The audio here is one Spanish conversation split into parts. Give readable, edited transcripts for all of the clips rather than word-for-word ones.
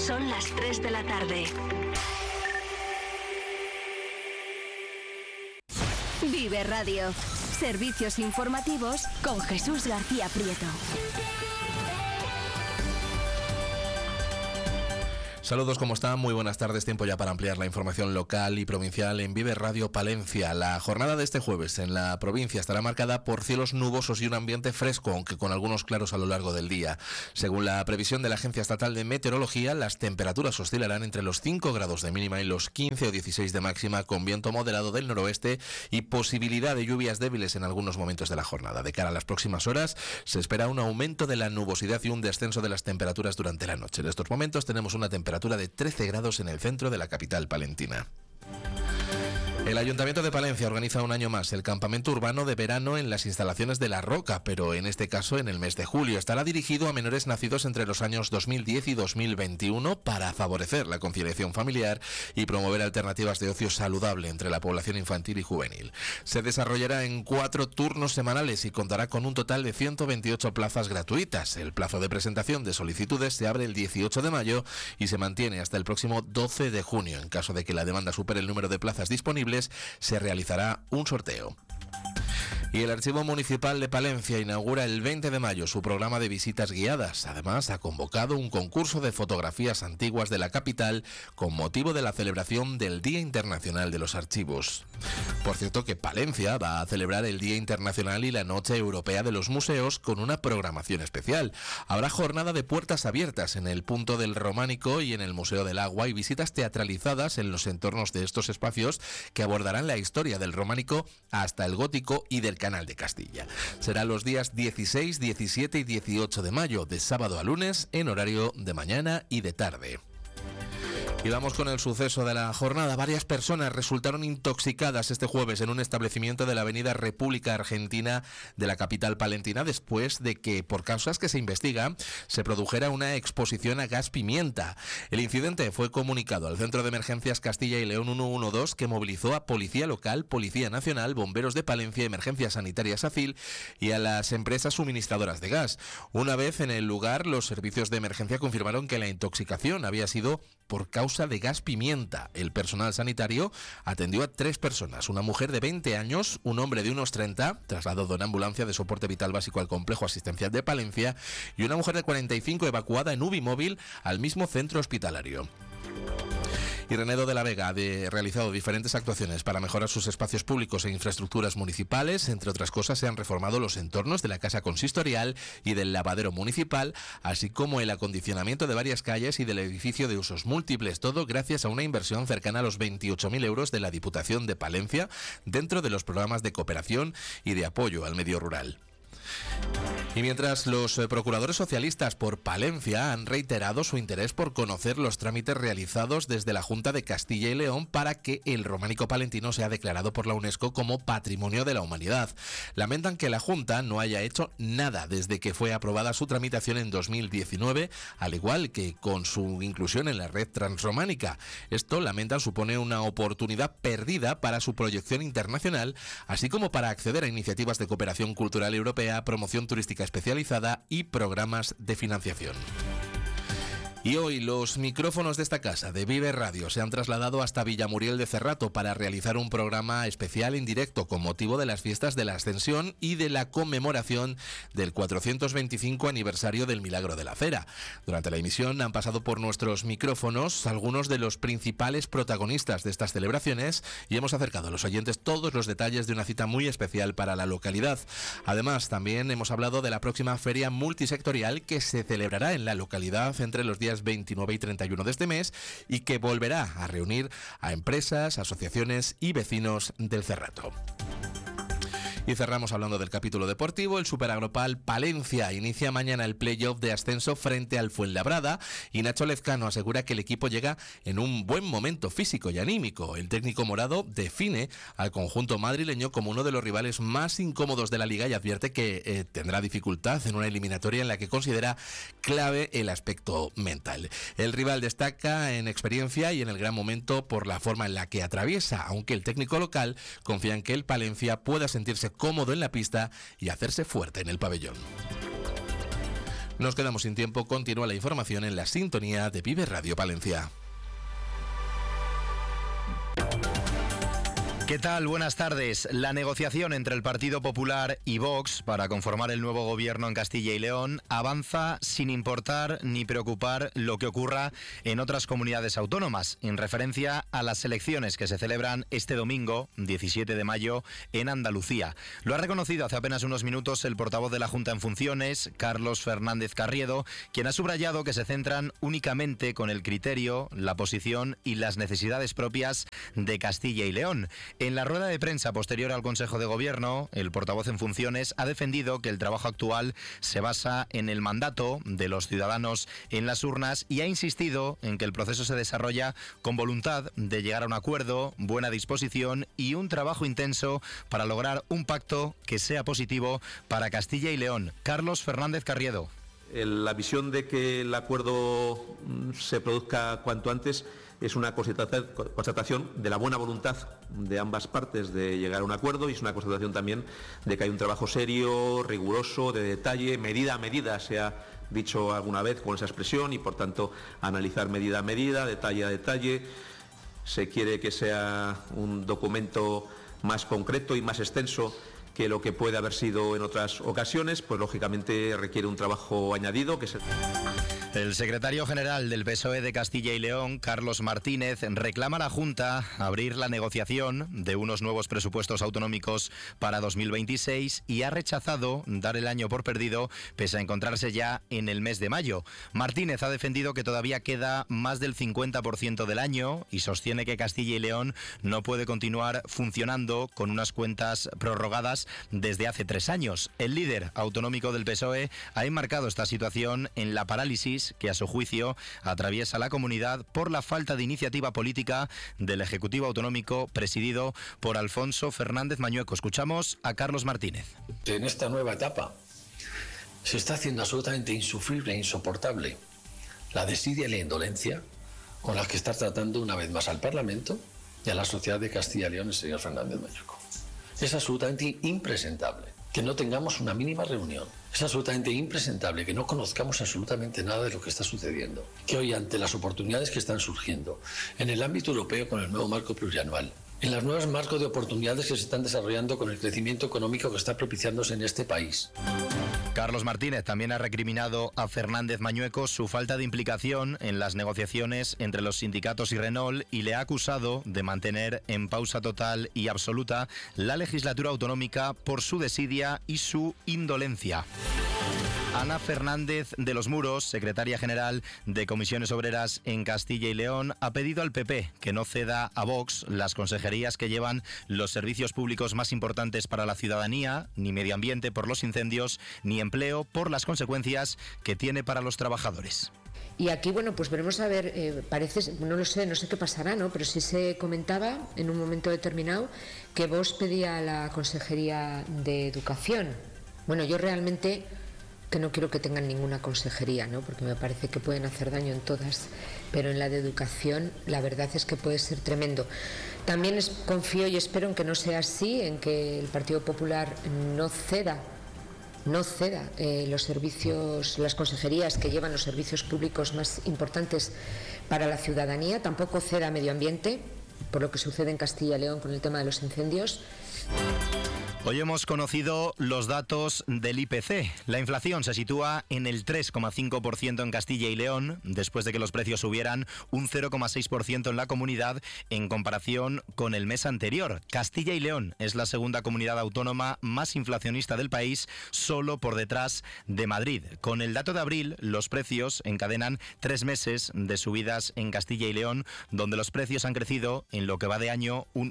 Son las 3 de la tarde. Vive Radio. Servicios informativos con Jesús García Prieto. Saludos, ¿cómo están? Muy buenas tardes. Tiempo ya para ampliar la información local y provincial en Vive Radio Palencia. La jornada de este jueves en la provincia estará marcada por cielos nubosos y un ambiente fresco, aunque con algunos claros a lo largo del día. Según la previsión de la Agencia Estatal de Meteorología, las temperaturas oscilarán entre los 5 grados de mínima y los 15 o 16 de máxima, con viento moderado del noroeste y posibilidad de lluvias débiles en algunos momentos de la jornada. De cara a las próximas horas, se espera un aumento de la nubosidad y un descenso de las temperaturas durante la noche. En estos momentos tenemos una temperatura de 13 grados en el centro de la capital palentina. El Ayuntamiento de Palencia organiza un año más el campamento urbano de verano en las instalaciones de La Roca, pero en este caso en el mes de julio. Estará dirigido a menores nacidos entre los años 2010 y 2021 para favorecer la conciliación familiar y promover alternativas de ocio saludable entre la población infantil y juvenil. Se desarrollará en 4 turnos semanales y contará con un total de 128 plazas gratuitas. El plazo de presentación de solicitudes se abre el 18 de mayo y se mantiene hasta el próximo 12 de junio. En caso de que la demanda supere el número de plazas disponibles, se realizará un sorteo. Y el Archivo Municipal de Palencia inaugura el 20 de mayo su programa de visitas guiadas. Además, ha convocado un concurso de fotografías antiguas de la capital con motivo de la celebración del Día Internacional de los Archivos. Por cierto que Palencia va a celebrar el Día Internacional y la Noche Europea de los Museos con una programación especial. Habrá jornada de puertas abiertas en el Punto del Románico y en el Museo del Agua y visitas teatralizadas en los entornos de estos espacios que abordarán la historia del románico hasta el gótico y del Canal de Castilla. Será los días 16, 17 y 18 de mayo, de sábado a lunes, en horario de mañana y de tarde. Y vamos con el suceso de la jornada. Varias personas resultaron intoxicadas este jueves en un establecimiento de la avenida República Argentina de la capital palentina después de que, por causas que se investigan, se produjera una exposición a gas pimienta. El incidente fue comunicado al Centro de Emergencias Castilla y León 112, que movilizó a Policía Local, Policía Nacional, Bomberos de Palencia, Emergencias Sanitarias ACIL y a las empresas suministradoras de gas. Una vez en el lugar, los servicios de emergencia confirmaron que la intoxicación había sido por causa de gas pimienta. El personal sanitario atendió a 3 personas, una mujer de 20 años, un hombre de unos 30, trasladado en ambulancia de soporte vital básico al complejo asistencial de Palencia, y una mujer de 45 evacuada en UBI móvil al mismo centro hospitalario. Y Renedo de la Vega ha realizado diferentes actuaciones para mejorar sus espacios públicos e infraestructuras municipales. Entre otras cosas, se han reformado los entornos de la casa consistorial y del lavadero municipal, así como el acondicionamiento de varias calles y del edificio de usos múltiples. Todo gracias a una inversión cercana a los 28.000 euros de la Diputación de Palencia dentro de los programas de cooperación y de apoyo al medio rural. Y mientras los procuradores socialistas por Palencia han reiterado su interés por conocer los trámites realizados desde la Junta de Castilla y León para que el románico palentino sea declarado por la UNESCO como Patrimonio de la Humanidad. Lamentan que la Junta no haya hecho nada desde que fue aprobada su tramitación en 2019, al igual que con su inclusión en la red transrománica. Esto, lamentan, supone una oportunidad perdida para su proyección internacional, así como para acceder a iniciativas de cooperación cultural europea, promoción turística especializada y programas de financiación. Y hoy los micrófonos de esta casa de Vive Radio se han trasladado hasta Villamuriel de Cerrato para realizar un programa especial en directo con motivo de las fiestas de la Ascensión y de la conmemoración del 425 aniversario del Milagro de la Cera. Durante la emisión han pasado por nuestros micrófonos algunos de los principales protagonistas de estas celebraciones y hemos acercado a los oyentes todos los detalles de una cita muy especial para la localidad. Además, también hemos hablado de la próxima feria multisectorial que se celebrará en la localidad entre los días 29 y 31 de este mes y que volverá a reunir a empresas, asociaciones y vecinos del Cerrato. Y cerramos hablando del capítulo deportivo. El Superagropal Palencia inicia mañana el playoff de ascenso frente al Fuenlabrada y Nacho Lezcano asegura que el equipo llega en un buen momento físico y anímico. El técnico morado define al conjunto madrileño como uno de los rivales más incómodos de la liga y advierte que tendrá dificultad en una eliminatoria en la que considera clave el aspecto mental. El rival destaca en experiencia y en el gran momento por la forma en la que atraviesa, aunque el técnico local confía en que el Palencia pueda sentirse cómodo en la pista y hacerse fuerte en el pabellón. Nos quedamos sin tiempo, continúa la información en la sintonía de Vive Radio Palencia. ¿Qué tal? Buenas tardes. La negociación entre el Partido Popular y Vox para conformar el nuevo gobierno en Castilla y León avanza sin importar ni preocupar lo que ocurra en otras comunidades autónomas, en referencia a las elecciones que se celebran este domingo, 17 de mayo, en Andalucía. Lo ha reconocido hace apenas unos minutos el portavoz de la Junta en funciones, Carlos Fernández Carriedo, quien ha subrayado que se centran únicamente con el criterio, la posición y las necesidades propias de Castilla y León. En la rueda de prensa posterior al Consejo de Gobierno, el portavoz en funciones ha defendido que el trabajo actual se basa en el mandato de los ciudadanos en las urnas y ha insistido en que el proceso se desarrolla con voluntad de llegar a un acuerdo, buena disposición y un trabajo intenso para lograr un pacto que sea positivo para Castilla y León. Carlos Fernández Carriedo. La visión de que el acuerdo se produzca cuanto antes es una constatación de la buena voluntad de ambas partes de llegar a un acuerdo, y es una constatación también de que hay un trabajo serio, riguroso, de detalle, medida a medida, se ha dicho alguna vez con esa expresión, y por tanto analizar medida a medida, detalle a detalle. Se quiere que sea un documento más concreto y más extenso que lo que puede haber sido en otras ocasiones, pues lógicamente requiere un trabajo añadido que se... El secretario general del PSOE de Castilla y León, Carlos Martínez, reclama a la Junta abrir la negociación de unos nuevos presupuestos autonómicos para 2026 y ha rechazado dar el año por perdido pese a encontrarse ya en el mes de mayo. Martínez ha defendido que todavía queda más del 50% del año y sostiene que Castilla y León no puede continuar funcionando con unas cuentas prorrogadas desde hace 3 años. El líder autonómico del PSOE ha enmarcado esta situación en la parálisis que a su juicio atraviesa la comunidad por la falta de iniciativa política del Ejecutivo Autonómico presidido por Alfonso Fernández Mañueco. Escuchamos a Carlos Martínez. En esta nueva etapa se está haciendo absolutamente insufrible e insoportable la desidia y la indolencia con la que está tratando una vez más al Parlamento y a la sociedad de Castilla y León el señor Fernández Mañueco. Es absolutamente impresentable que no tengamos una mínima reunión. Es absolutamente impresentable que no conozcamos absolutamente nada de lo que está sucediendo. Que hoy, ante las oportunidades que están surgiendo en el ámbito europeo con el nuevo marco plurianual, en los nuevos marcos de oportunidades que se están desarrollando con el crecimiento económico que está propiciándose en este país. Carlos Martínez también ha recriminado a Fernández Mañueco su falta de implicación en las negociaciones entre los sindicatos y Renault y le ha acusado de mantener en pausa total y absoluta la legislatura autonómica por su desidia y su indolencia. Ana Fernández de los Muros, secretaria general de Comisiones Obreras en Castilla y León, ha pedido al PP que no ceda a Vox las consejerías que llevan los servicios públicos más importantes para la ciudadanía, ni medio ambiente por los incendios, ni empleo por las consecuencias que tiene para los trabajadores. Y aquí, bueno, pues veremos a ver, parece, no lo sé, no sé qué pasará, ¿no? Pero sí se comentaba en un momento determinado que Vox pedía la Consejería de Educación. Bueno, yo realmente que no quiero que tengan ninguna consejería, ¿no? Porque me parece que pueden hacer daño en todas, pero en la de educación la verdad es que puede ser tremendo. También confío y espero en que no sea así, en que el Partido Popular no ceda los servicios, las consejerías que llevan los servicios públicos más importantes para la ciudadanía, tampoco ceda medio ambiente, por lo que sucede en Castilla y León con el tema de los incendios. Hoy hemos conocido los datos del IPC. La inflación se sitúa en el 3,5% en Castilla y León, después de que los precios subieran un 0,6% en la comunidad en comparación con el mes anterior. Castilla y León es la segunda comunidad autónoma más inflacionista del país, solo por detrás de Madrid. Con el dato de abril, los precios encadenan 3 meses de subidas en Castilla y León, donde los precios han crecido en lo que va de año un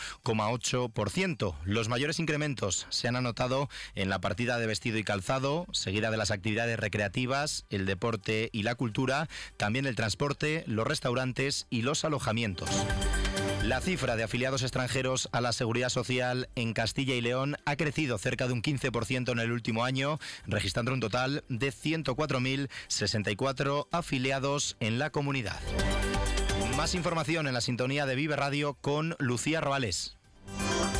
1,8%. Los mayores incrementos se han anotado en la partida de vestido y calzado, seguida de las actividades recreativas, el deporte y la cultura, también el transporte, los restaurantes y los alojamientos. La cifra de afiliados extranjeros a la Seguridad Social en Castilla y León ha crecido cerca de un 15% en el último año, registrando un total de 104.064 afiliados en la comunidad. Más información en la sintonía de Vive Radio con Lucía Roales.